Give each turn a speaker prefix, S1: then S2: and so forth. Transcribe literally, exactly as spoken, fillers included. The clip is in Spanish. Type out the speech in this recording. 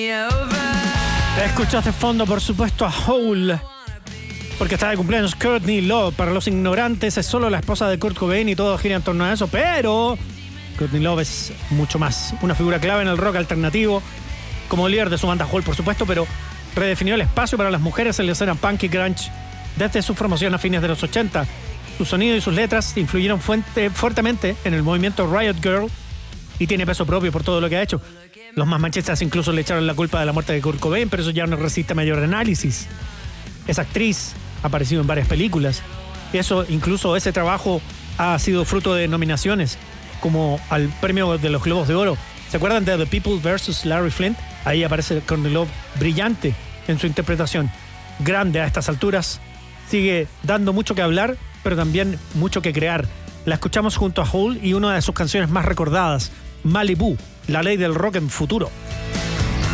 S1: Escuchaste fondo, por supuesto, a Hole, porque está de cumpleaños Courtney Love. Para los ignorantes, es solo la esposa de Kurt Cobain y todo gira en torno a eso, pero Courtney Love es mucho más. Una figura clave en el rock alternativo, como líder de su banda Hole, por supuesto, pero redefinió el espacio para las mujeres en la escena punk y grunge desde su formación a fines de los ochenta. Su sonido y sus letras influyeron fuente, fuertemente en el movimiento Riot Girl y tiene peso propio por todo lo que ha hecho. Los más machistas incluso le echaron la culpa de la muerte de Kurt Cobain, pero eso ya no resiste mayor análisis. Esa actriz ha aparecido en varias películas. Eso, incluso ese trabajo ha sido fruto de nominaciones, como al premio de los Globos de Oro. ¿Se acuerdan de The People versus Larry Flint? Ahí aparece Courtney Love, brillante en su interpretación. Grande a estas alturas. Sigue dando mucho que hablar, pero también mucho que crear. La escuchamos junto a Hole y una de sus canciones más recordadas, Malibu, la ley del rock en futuro.